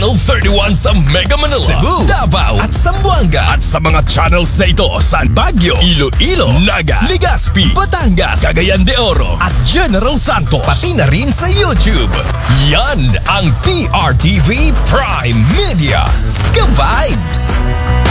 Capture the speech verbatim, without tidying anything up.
Channel thirty-one sa Mega Manila, Cebu, Davao at Zamboanga. At sa mga channels na ito sa Baguio, Iloilo, Naga, Legazpi, Batangas, Cagayan de Oro at General Santos. Pati na rin sa YouTube. Yan ang P R T V Prime Media. Ka-vibes!